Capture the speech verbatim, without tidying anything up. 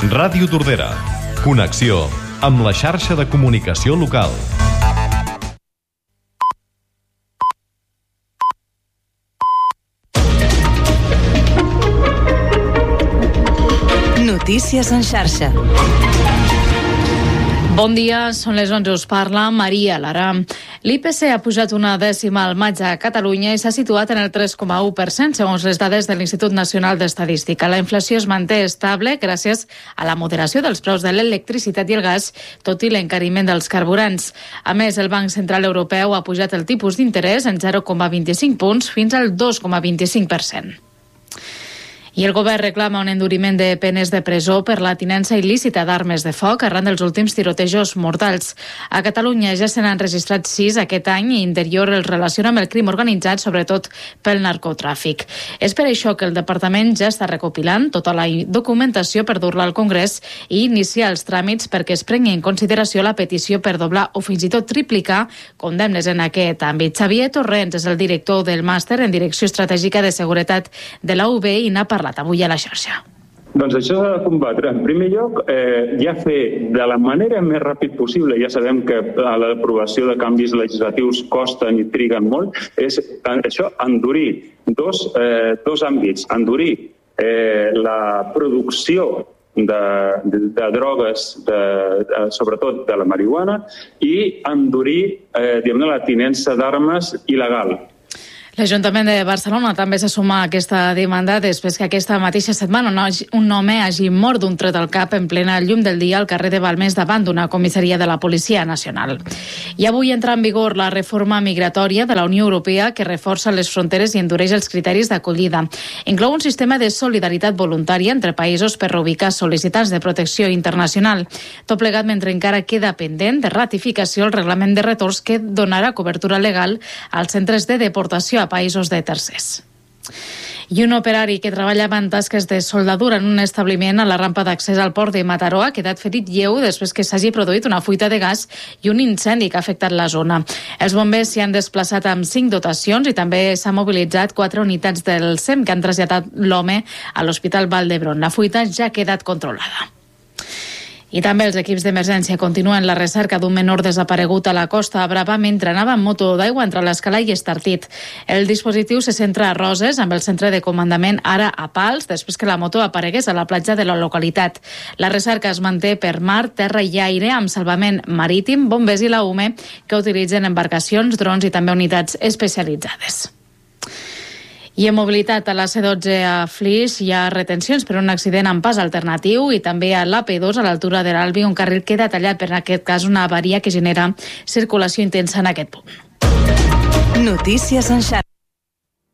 Ràdio Tordera. Connexió amb la xarxa de comunicació local. Notícies en xarxa. Bon dia, són les onze, us parla Maria Lara. L'I P C ha pujat una dècima al maig a Catalunya i s'ha situat en el tres coma u per cent, segons les dades de l'Institut Nacional d'Estadística. La inflació es manté estable gràcies a la moderació dels preus de l'electricitat i el gas, tot i l'encariment dels carburants. A més, el Banc Central Europeu ha pujat el tipus d'interès en zero coma vint-i-cinc punts fins al dos coma vint-i-cinc per cent. I el govern reclama un enduriment de penes de presó per la tinença il·lícita d'armes de foc arran dels últims tirotejos mortals. A Catalunya ja se n'han registrat sis aquest any i Interior els relaciona amb el crim organitzat, sobretot pel narcotràfic. És per això que el departament ja està recopilant tota la documentació per dur-la al Congrés i iniciar els tràmits perquè es prengui en consideració la petició per doblar o fins i tot triplicar condemnes en aquest àmbit. Xavier Torrents és el director del màster en Direcció Estratègica de Seguretat de la U B i n'ha parlat avui a la xarxa. Doncs això s'ha de combatre. En primer lloc, eh, ja fer de la manera més ràpid possible, ja sabem que l'aprovació de canvis legislatius costen i triguen molt, és això, endurir dos, eh, dos àmbits. Endurir eh, la producció de, de, de drogues, de, de, sobretot de la marihuana, i endurir eh, diguem-ne, la tinença d'armes il·legal. L'Ajuntament de Barcelona també se suma a aquesta demanda després que aquesta mateixa setmana un home hagi mort d'un tret al cap en plena llum del dia al carrer de Balmes davant d'una comissaria de la Policia Nacional. I avui entra en vigor la reforma migratòria de la Unió Europea que reforça les fronteres i endureix els criteris d'acollida. Inclou un sistema de solidaritat voluntària entre països per reubicar sol·licitants de protecció internacional. Tot plegat mentre encara queda pendent de ratificació el reglament de retorns que donarà cobertura legal als centres de deportació a països de tercers. I un operari que treballava en tasques de soldadura en un establiment a la rampa d'accés al port de Mataró ha quedat ferit lleu després que s'hagi produït una fuita de gas i un incendi que ha afectat la zona. Els bombers s'hi han desplaçat amb cinc dotacions i també s'ha mobilitzat quatre unitats del S E M que han traslladat l'home a l'Hospital Vall d'Hebron. La fuita ja ha quedat controlada. I també els equips d'emergència continuen la recerca d'un menor desaparegut a la Costa Brava mentre anava en moto d'aigua entre l'Escala i Estartit. El dispositiu se centra a Roses amb el centre de comandament ara a Pals després que la moto aparegués a la platja de la localitat. La recerca es manté per mar, terra i aire amb salvament marítim, bombers i la U M E que utilitzen embarcacions, drons i també unitats especialitzades. I en mobilitat a la C dotze a Flix hi ha retencions per un accident amb pas alternatiu i també a l'A P dos a l'altura de l'Albi un carril queda tallat per en aquest cas una avaria que genera circulació intensa en aquest punt. Notícies en xarxa.